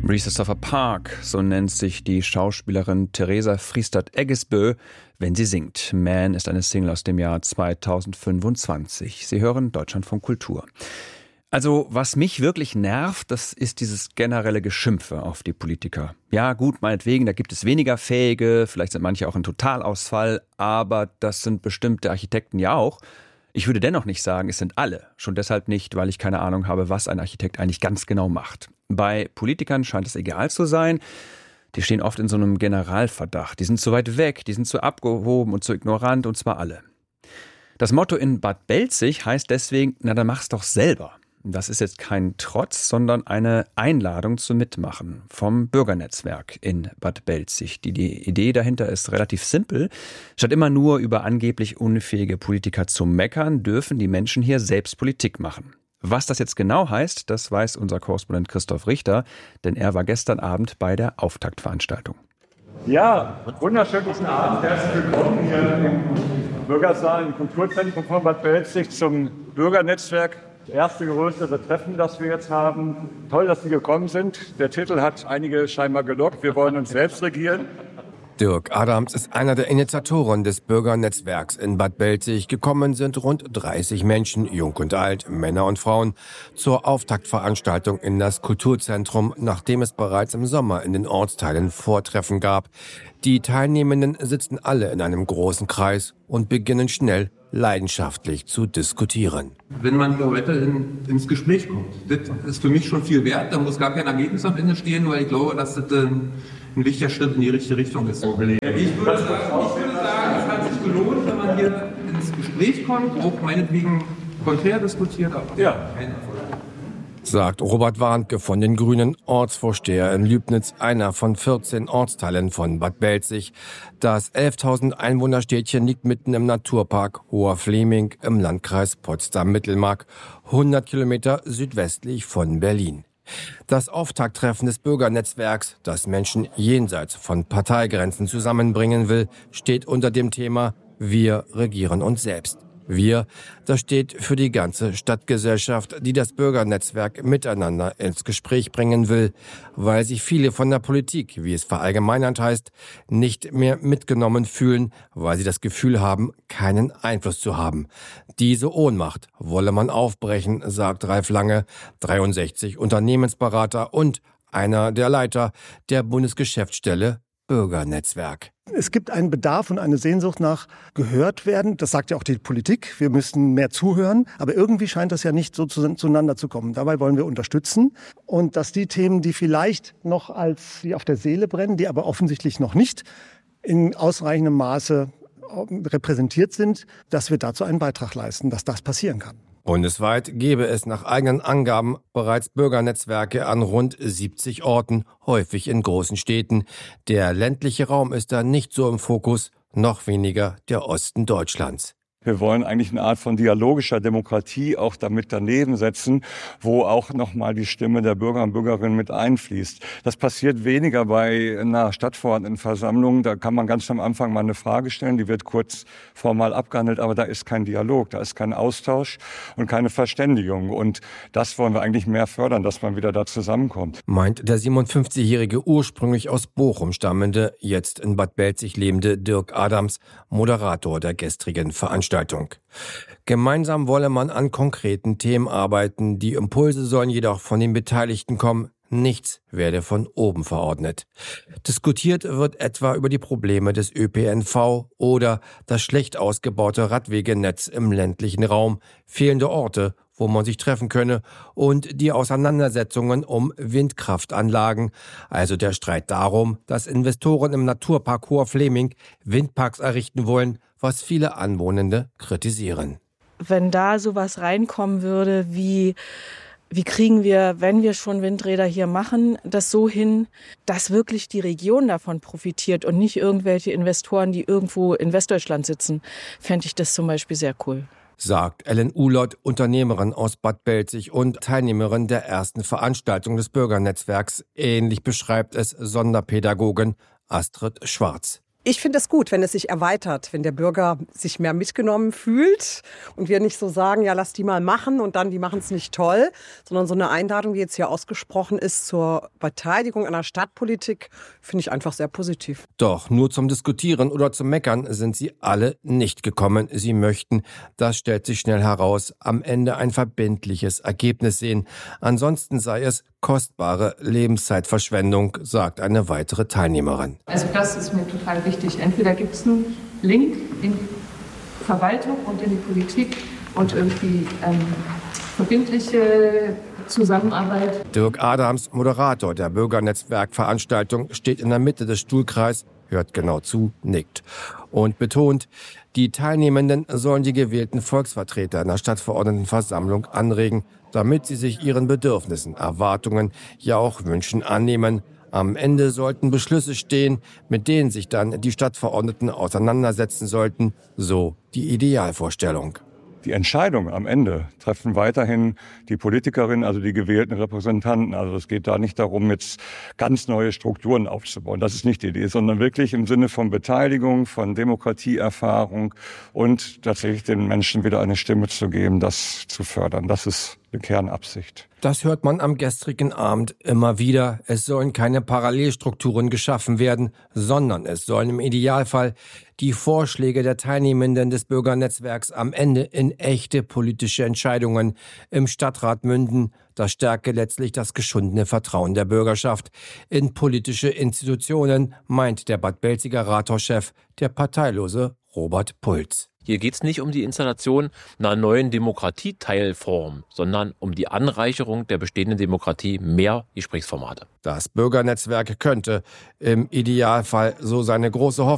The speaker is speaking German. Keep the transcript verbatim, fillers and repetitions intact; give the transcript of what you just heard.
Recess of a Park, so nennt sich die Schauspielerin Theresa Friestad-Eggesbø, wenn sie singt. Man ist eine Single aus dem Jahr zweitausendfünfundzwanzig. Sie hören Deutschlandfunk Kultur. Also, was mich wirklich nervt, das ist dieses generelle Geschimpfe auf die Politiker. Ja, gut, meinetwegen, da gibt es weniger Fähige, vielleicht sind manche auch ein Totalausfall, aber das sind bestimmte Architekten ja auch. Ich würde dennoch nicht sagen, es sind alle. Schon deshalb nicht, weil ich keine Ahnung habe, was ein Architekt eigentlich ganz genau macht. Bei Politikern scheint es egal zu sein. Die stehen oft in so einem Generalverdacht. Die sind zu weit weg, die sind zu abgehoben und zu ignorant, und zwar alle. Das Motto in Bad Belzig heißt deswegen, na dann mach's doch selber. Das ist jetzt kein Trotz, sondern eine Einladung zum Mitmachen vom Bürgernetzwerk in Bad Belzig. Die, die Idee dahinter ist relativ simpel. Statt immer nur über angeblich unfähige Politiker zu meckern, dürfen die Menschen hier selbst Politik machen. Was das jetzt genau heißt, das weiß unser Korrespondent Christoph Richter, denn er war gestern Abend bei der Auftaktveranstaltung. Ja, wunderschönen guten Abend. Herzlich willkommen hier im Bürgersaal im Kulturzentrum von Bad Belzig zum Bürgernetzwerk. Das erste größere Treffen, das wir jetzt haben. Toll, dass Sie gekommen sind. Der Titel hat einige scheinbar gelockt. Wir wollen uns selbst regieren. Dirk Adams ist einer der Initiatoren des Bürgernetzwerks in Bad Belzig. Gekommen sind rund dreißig Menschen, jung und alt, Männer und Frauen, zur Auftaktveranstaltung in das Kulturzentrum, nachdem es bereits im Sommer in den Ortsteilen Vortreffen gab. Die Teilnehmenden sitzen alle in einem großen Kreis und beginnen schnell leidenschaftlich zu diskutieren. Wenn man Leute in, ins Gespräch kommt, das ist für mich schon viel wert. Da muss gar kein Ergebnis am Ende stehen, weil ich glaube, dass das ein, ein wichtiger Schritt in die richtige Richtung ist. Ich würde sagen, ich würde sagen, es hat sich gelohnt, wenn man hier ins Gespräch kommt, auch meinetwegen konträr diskutiert, aber ja. Kein Erfolg. Sagt Robert Warnke von den Grünen, Ortsvorsteher in Lübnitz, einer von vierzehn Ortsteilen von Bad Belzig. Das elftausend Einwohnerstädtchen liegt mitten im Naturpark Hoher Fleming im Landkreis Potsdam-Mittelmark, hundert Kilometer südwestlich von Berlin. Das Auftakttreffen des Bürgernetzwerks, das Menschen jenseits von Parteigrenzen zusammenbringen will, steht unter dem Thema Wir regieren uns selbst. Wir, das steht für die ganze Stadtgesellschaft, die das Bürgernetzwerk miteinander ins Gespräch bringen will, weil sich viele von der Politik, wie es verallgemeinert heißt, nicht mehr mitgenommen fühlen, weil sie das Gefühl haben, keinen Einfluss zu haben. Diese Ohnmacht wolle man aufbrechen, sagt Ralf Lange, dreiundsechzig, Unternehmensberater und einer der Leiter der Bundesgeschäftsstelle Bürgernetzwerk. Es gibt einen Bedarf und eine Sehnsucht nach gehört werden. Das sagt ja auch die Politik. Wir müssen mehr zuhören. Aber irgendwie scheint das ja nicht so zueinander zu kommen. Dabei wollen wir unterstützen. Und dass die Themen, die vielleicht noch als wie auf der Seele brennen, die aber offensichtlich noch nicht in ausreichendem Maße repräsentiert sind, dass wir dazu einen Beitrag leisten, dass das passieren kann. Bundesweit gäbe es nach eigenen Angaben bereits Bürgernetzwerke an rund siebzig Orten, häufig in großen Städten. Der ländliche Raum ist da nicht so im Fokus, noch weniger der Osten Deutschlands. Wir wollen eigentlich eine Art von dialogischer Demokratie auch damit daneben setzen, wo auch nochmal die Stimme der Bürger und Bürgerinnen mit einfließt. Das passiert weniger bei einer Stadtverordnetenversammlung. Da kann man ganz am Anfang mal eine Frage stellen, die wird kurz formal abgehandelt, aber da ist kein Dialog, da ist kein Austausch und keine Verständigung. Und das wollen wir eigentlich mehr fördern, dass man wieder da zusammenkommt. Meint der siebenundfünfzigjährige, ursprünglich aus Bochum stammende, jetzt in Bad Belzig lebende Dirk Adams, Moderator der gestrigen Veranstaltung. Gemeinsam wolle man an konkreten Themen arbeiten, die Impulse sollen jedoch von den Beteiligten kommen, nichts werde von oben verordnet. Diskutiert wird etwa über die Probleme des Ö P N V oder das schlecht ausgebaute Radwegenetz im ländlichen Raum, fehlende Orte, wo man sich treffen könne, und die Auseinandersetzungen um Windkraftanlagen, also der Streit darum, dass Investoren im Naturpark Hoher Fleming Windparks errichten wollen, was viele Anwohnende kritisieren. Wenn da sowas reinkommen würde, wie wie kriegen wir, wenn wir schon Windräder hier machen, das so hin, dass wirklich die Region davon profitiert und nicht irgendwelche Investoren, die irgendwo in Westdeutschland sitzen, fände ich das zum Beispiel sehr cool. Sagt Ellen Uhlott, Unternehmerin aus Bad Belzig und Teilnehmerin der ersten Veranstaltung des Bürgernetzwerks. Ähnlich beschreibt es Sonderpädagogin Astrid Schwarz. Ich finde es gut, wenn es sich erweitert, wenn der Bürger sich mehr mitgenommen fühlt und wir nicht so sagen, ja, lass die mal machen und dann, die machen es nicht toll, sondern so eine Einladung, die jetzt hier ausgesprochen ist zur Beteiligung an der Stadtpolitik, finde ich einfach sehr positiv. Doch nur zum Diskutieren oder zum Meckern sind sie alle nicht gekommen. Sie möchten, das stellt sich schnell heraus, am Ende ein verbindliches Ergebnis sehen. Ansonsten sei es kostbare Lebenszeitverschwendung, sagt eine weitere Teilnehmerin. Also das ist mir total wichtig. Entweder gibt es einen Link in Verwaltung und in die Politik und irgendwie ähm, verbindliche Zusammenarbeit. Dirk Adams, Moderator der Bürgernetzwerkveranstaltung, steht in der Mitte des Stuhlkreises, hört genau zu, nickt und betont, die Teilnehmenden sollen die gewählten Volksvertreter in der Stadtverordnetenversammlung anregen, damit sie sich ihren Bedürfnissen, Erwartungen, ja auch Wünschen annehmen. Am Ende sollten Beschlüsse stehen, mit denen sich dann die Stadtverordneten auseinandersetzen sollten, so die Idealvorstellung. Die Entscheidung am Ende treffen weiterhin die Politikerinnen, also die gewählten Repräsentanten. Also es geht da nicht darum, jetzt ganz neue Strukturen aufzubauen. Das ist nicht die Idee, sondern wirklich im Sinne von Beteiligung, von Demokratieerfahrung und tatsächlich den Menschen wieder eine Stimme zu geben, das zu fördern. Das ist eine Kernabsicht. Das hört man am gestrigen Abend immer wieder. Es sollen keine Parallelstrukturen geschaffen werden, sondern es sollen im Idealfall die Vorschläge der Teilnehmenden des Bürgernetzwerks am Ende in echte politische Entscheidungen im Stadtrat münden. Das stärke letztlich das geschundene Vertrauen der Bürgerschaft in politische Institutionen, meint der Bad Belziger Rathauschef, der parteilose Robert Pulz. Hier geht es nicht um die Installation einer neuen Demokratieteilform, sondern um die Anreicherung der bestehenden Demokratie, mehr Gesprächsformate. Das Bürgernetzwerk könnte im Idealfall so seine große Hoffnung